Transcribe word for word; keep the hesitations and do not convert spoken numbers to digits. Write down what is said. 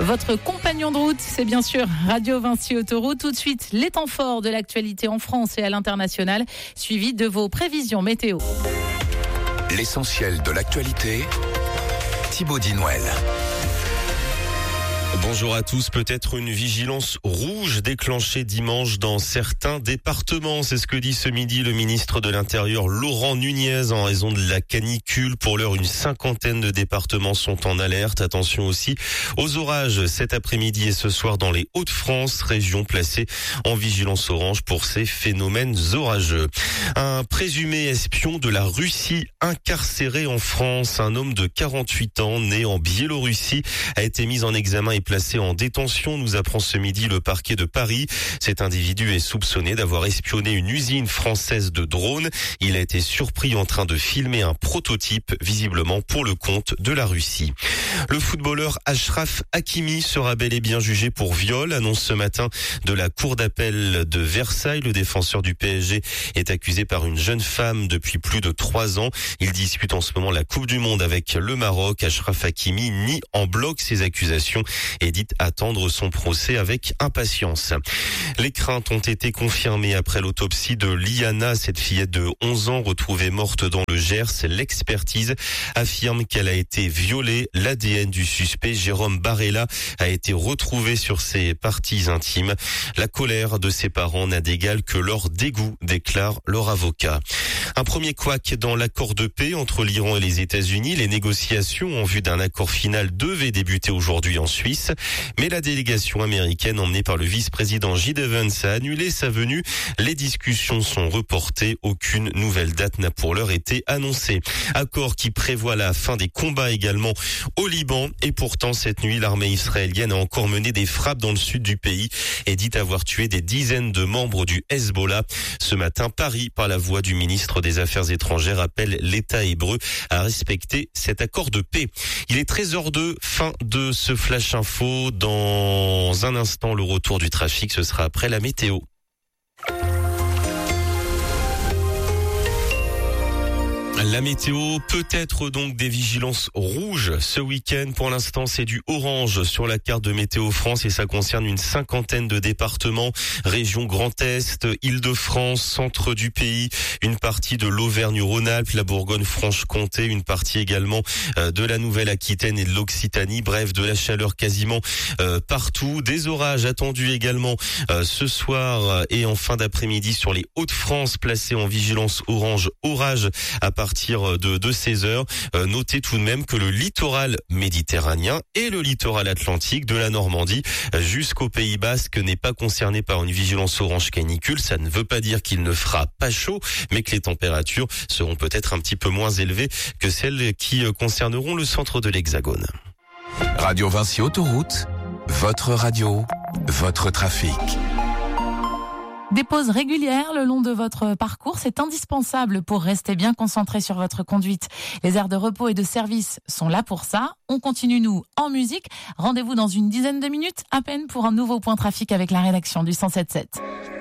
Votre compagnon de route, c'est bien sûr Radio Vinci Autoroute. Tout de suite, les temps forts de l'actualité en France et à l'international, suivi de vos prévisions météo. L'essentiel de l'actualité, Thibaut Dinouel. Bonjour à tous. Peut-être une vigilance rouge déclenchée dimanche dans certains départements. C'est ce que dit ce midi le ministre de l'Intérieur Laurent Nunez en raison de la canicule. Pour l'heure, une cinquantaine de départements sont en alerte. Attention aussi aux orages cet après-midi et ce soir dans les Hauts-de-France, région placée en vigilance orange pour ces phénomènes orageux. Un présumé espion de la Russie incarcéré en France, un homme de quarante-huit ans né en Biélorussie, a été mis en examen et placé en détention, nous apprend ce midi le parquet de Paris. Cet individu est soupçonné d'avoir espionné une usine française de drones. Il a été surpris en train de filmer un prototype, visiblement pour le compte de la Russie. Le footballeur Achraf Hakimi sera bel et bien jugé pour viol, annonce ce matin de la cour d'appel de Versailles. Le défenseur du P S G est accusé par une jeune femme depuis plus de trois ans. Il dispute en ce moment la Coupe du Monde avec le Maroc. Achraf Hakimi nie en bloc ses accusations et dit attendre son procès avec impatience. Les craintes ont été confirmées après l'autopsie de Liana, cette fillette de onze ans retrouvée morte dans le Gers. L'expertise affirme qu'elle a été violée. L'A D N du suspect, Jérôme Barella, a été retrouvé sur ses parties intimes. La colère de ses parents n'a d'égal que leur dégoût, déclare leur avocat. Un premier couac dans l'accord de paix entre l'Iran et les États-Unis. Les négociations en vue d'un accord final devaient débuter aujourd'hui en Suisse. Mais la délégation américaine emmenée par le vice-président J D Vance a annulé sa venue. Les discussions sont reportées. Aucune nouvelle date n'a pour l'heure été annoncée. Accord qui prévoit la fin des combats également au Liban. Et pourtant, cette nuit, l'armée israélienne a encore mené des frappes dans le sud du pays et dit avoir tué des dizaines de membres du Hezbollah. Ce matin, Paris, par la voix du ministre des Affaires étrangères, appelle l'État hébreu à respecter cet accord de paix. Il est treize heures deux, fin de ce Flash Info. Dans un instant, le retour du trafic, ce sera après la météo. La météo, peut-être donc des vigilances rouges ce week-end. Pour l'instant, c'est du orange sur la carte de Météo France et ça concerne une cinquantaine de départements. Région Grand Est, Île-de-France, centre du pays, une partie de l'Auvergne-Rhône-Alpes, la Bourgogne-Franche-Comté, une partie également de la Nouvelle-Aquitaine et de l'Occitanie. Bref, de la chaleur quasiment euh, partout. Des orages attendus également euh, ce soir et en fin d'après-midi sur les Hauts-de-France, placés en vigilance orange orage à partir partir de, de seize heures. Euh, notez tout de même que le littoral méditerranéen et le littoral atlantique de la Normandie jusqu'au Pays Basque n'est pas concerné par une vigilance orange canicule. Ça ne veut pas dire qu'il ne fera pas chaud, mais que les températures seront peut-être un petit peu moins élevées que celles qui concerneront le centre de l'Hexagone. Radio Vinci Autoroute, votre radio, votre trafic. Des pauses régulières le long de votre parcours, c'est indispensable pour rester bien concentré sur votre conduite. Les aires de repos et de service sont là pour ça. On continue, nous, en musique. Rendez-vous dans une dizaine de minutes, à peine, pour un nouveau point trafic avec la rédaction du cent sept sept.